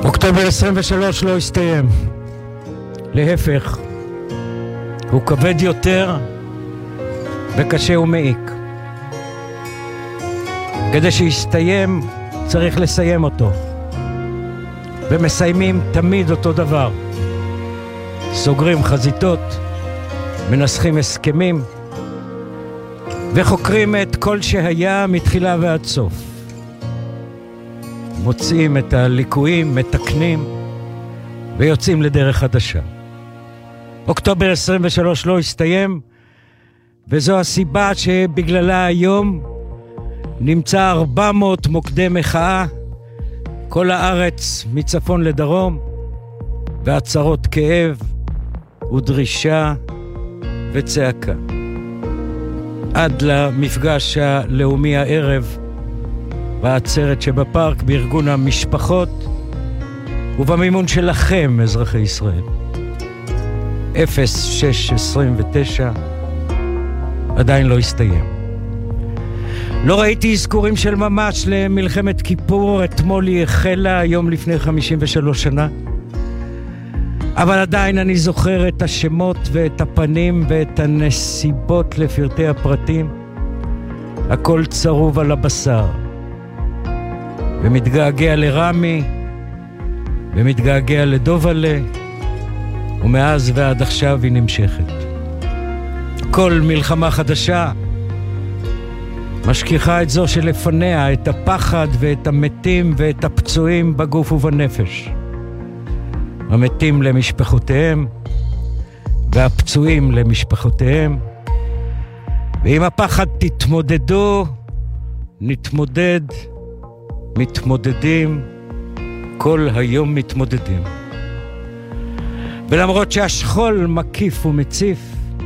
אוקטובר 23 לא הסתיים. להפך, הוא כבד יותר וקשה ומעיק. כדי שיסתיים צריך לסיים אותו, ומסיימים תמיד אותו דבר. סוגרים חזיתות, מנסחים הסכמים, וחוקרים את כל שהיה מתחילה ועד סוף. מוצאים את הליקויים, מתקנים, ויוצאים לדרך חדשה. אוקטובר 23 לא הסתיים, וזו הסיבה שבגללה היום נמצא 400 מוקדי מחאה, כל הארץ מצפון לדרום, ועצרות כאב ודרישה וצעקה. עד למפגש הלאומי הערב בעצרת שבפארק בארגון המשפחות ובמימון שלכם, אזרחי ישראל. 0629 עדיין לא הסתיים. לא ראיתי אזכורים של ממש למלחמת כיפור. אתמול היא החלה, היום לפני 53 שנה. אבל עדיין אני זוכר את השמות ואת הפנים ואת הנסיבות לפרטי הפרטים. הכל צרוב על הבשר. ומתגעגע לרמי, ומתגעגע לדובלה, ומאז ועד עכשיו היא נמשכת. כל מלחמה חדשה משכיחה את זו שלפניה, את הפחד ואת המתים ואת הפצועים בגוף ובנפש. המתים למשפחותיהם והפצועים למשפחותיהם. ועם הפחד תתמודדו, נתמודד, מתמודדים, כל היום מתמודדים. ולמרות שהשכול מקיף ומציף,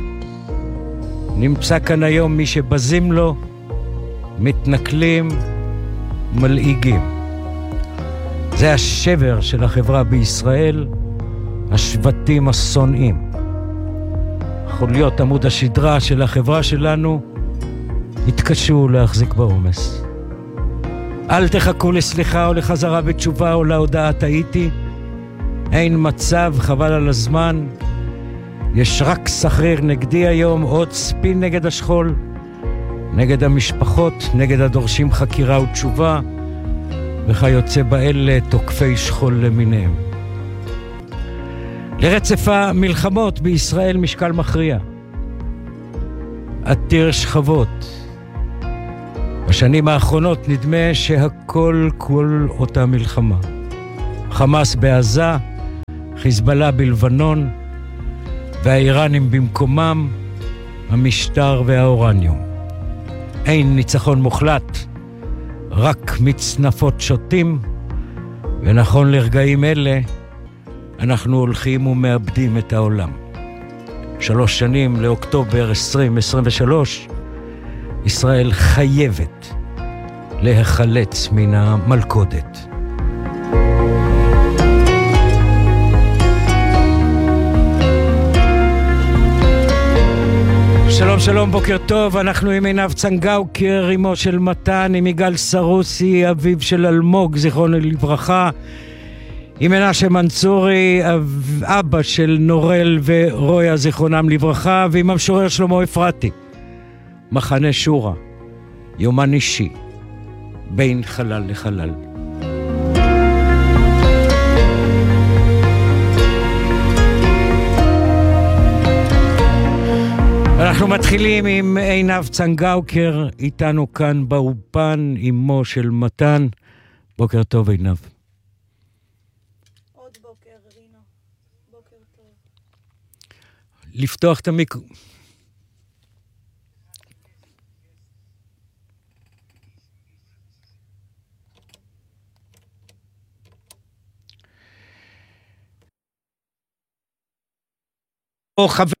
נמצא כאן היום מי שבזים לו, מתנכלים, מלעיגים. זה השבר של החברה בישראל, השבטים השונאים. חוליות עמוד השדרה של החברה שלנו התקשו להחזיק בעומס. אל תחכו לסליחה או לחזרה בתשובה או להודעה טעיתי. אין מצב, חבל על הזמן. יש רק סחריר נגדי היום, עוד ספין נגד השכול, נגד המשפחות, נגד הדורשים חקירה ותשובה, וכיוצא באלה תוקפי שכול למיניהם. לרצף המלחמות בישראל משקל מכריע. עתיר שכבות. בשנים האחרונות נדמה שהכל כל אותה מלחמה. חמאס בעזה, חיזבאללה בלבנון, והאיראנים במקומם, המשטר והאורניום. אין ניצחון מוחלט, רק מצנפות שוטים, ונכון לרגעים אלה, אנחנו הולכים ומאבדים את העולם. 3 שנים לאוקטובר 2023, ישראל חייבת להיחלץ מן המלכודת. שלום שלום, בוקר טוב. אנחנו עם עינב צנגאוקר, אמו של מתן, עם יגאל סרוסי, אביו של אלמוג, זיכרונו לברכה, עם מנשה מנצורי, אבא של נורל ורויה, זיכרונם לברכה, ועם המשורר שלמה אפרתי. מחנה שורה, יומן אישי, בין חלל לחלל. אנחנו מתחילים עם עינב צנגאוקר, איתנו כאן באופן, אמו של מתן. בוקר טוב עינב. עוד בוקר רינו, בוקר טוב. לפתוח את המיקרו. חבר